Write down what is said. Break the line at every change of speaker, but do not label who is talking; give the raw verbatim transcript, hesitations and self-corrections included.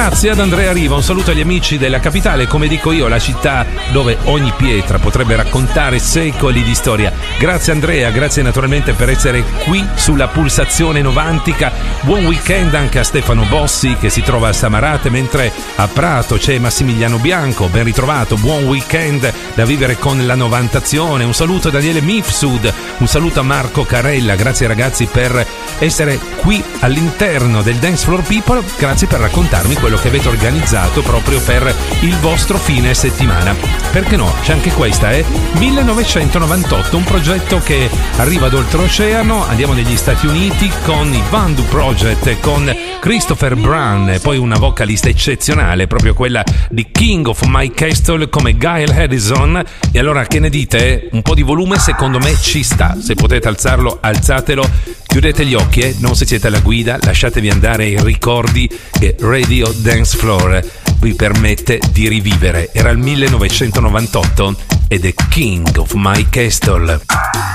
Grazie ad Andrea Riva, un saluto agli amici della capitale, come dico io, la città dove ogni pietra potrebbe raccontare secoli di storia. Grazie Andrea, grazie naturalmente per essere qui sulla Pulsazione Novantica. Buon weekend anche a Stefano Bossi che si trova a Samarate, mentre a Prato c'è Massimiliano Bianco, ben ritrovato, buon weekend da vivere con la Novantazione. Un saluto a Daniele Mifsud, un saluto a Marco Carella, grazie ragazzi per essere qui all'interno del Dance Floor People, grazie per raccontarmi quello che avete organizzato proprio per il vostro fine settimana. Perché no, c'è anche questa, è eh? millenovecentonovantotto, un progetto che arriva ad oltreoceano, andiamo negli Stati Uniti con i Vandu Project e con Christopher Brown e poi una vocalista eccezionale, proprio quella di King of My Castle come Gail Harrison. E allora che ne dite? Un po' di volume secondo me ci sta, se potete alzarlo alzatelo, chiudete gli occhi, eh? Non se siete alla guida, lasciatevi andare ai ricordi che Radio Dance Floor vi permette di rivivere. Era il millenovecentonovantotto ed è King of My Castle.